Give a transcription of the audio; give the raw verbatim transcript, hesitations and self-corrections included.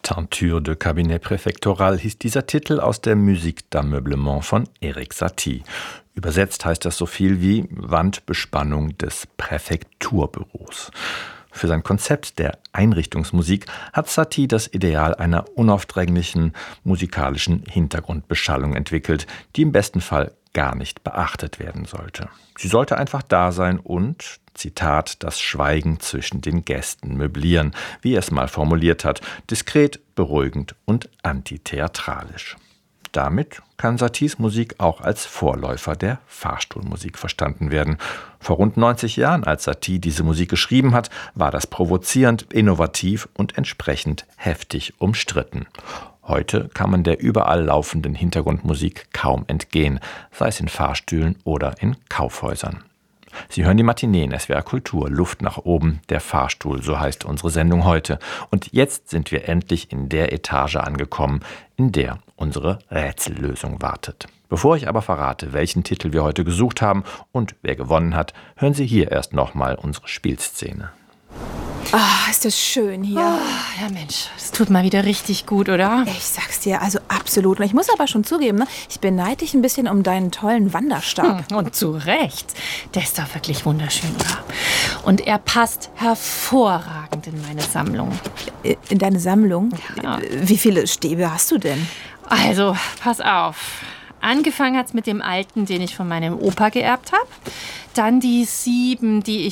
Teinture de Cabinet Préfectoral hieß dieser Titel aus der Musique d'Ameublement von Erik Satie. Übersetzt heißt das so viel wie Wandbespannung des Präfekturbüros. Für sein Konzept der Einrichtungsmusik hat Satie das Ideal einer unaufdringlichen musikalischen Hintergrundbeschallung entwickelt, die im besten Fall gar nicht beachtet werden sollte. Sie sollte einfach da sein und, Zitat, das Schweigen zwischen den Gästen möblieren, wie er es mal formuliert hat, diskret, beruhigend und antitheatralisch. Damit kann Saties Musik auch als Vorläufer der Fahrstuhlmusik verstanden werden. Vor rund neunzig Jahren, als Satie diese Musik geschrieben hat, war das provozierend, innovativ und entsprechend heftig umstritten. Heute kann man der überall laufenden Hintergrundmusik kaum entgehen, sei es in Fahrstühlen oder in Kaufhäusern. Sie hören die Matinee in S W R Kultur, Luft nach oben, der Fahrstuhl, so heißt unsere Sendung heute. Und jetzt sind wir endlich in der Etage angekommen, in der unsere Rätsellösung wartet. Bevor ich aber verrate, welchen Titel wir heute gesucht haben und wer gewonnen hat, hören Sie hier erst nochmal unsere Spielszene. Ah, ist das schön hier. Oh, ja Mensch, es tut mal wieder richtig gut, oder? Ich sag's dir, also absolut. Und ich muss aber schon zugeben, ne, ich beneide dich ein bisschen um deinen tollen Wanderstab. Hm, und zu Recht. Der ist doch wirklich wunderschön, oder? Und er passt hervorragend in meine Sammlung. In deine Sammlung? Ja. Wie viele Stäbe hast du denn? Also, pass auf. Angefangen hat's mit dem alten, den ich von meinem Opa geerbt habe. Dann die sieben, die ich